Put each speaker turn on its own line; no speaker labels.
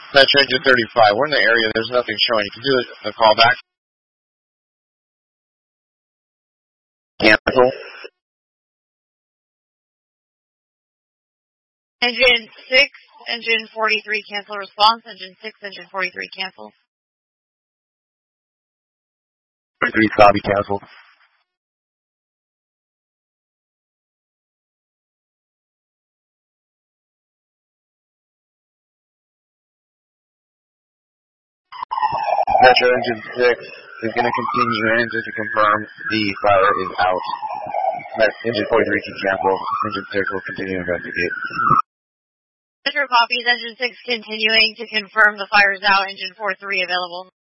Metro Engine 35, we're in the area, there's nothing showing. You can do a call back. Cancel.
Engine 6, Engine 43, cancel response. Engine 6, Engine 43, cancel.
43, copy, cancel. Metro Engine 6 is going to continue in just to confirm the fire is out. Engine 43 can cancel. Engine 6 will continue to investigate.
Metro copies, Engine 6 continuing to confirm the fire is out. Engine 43 available.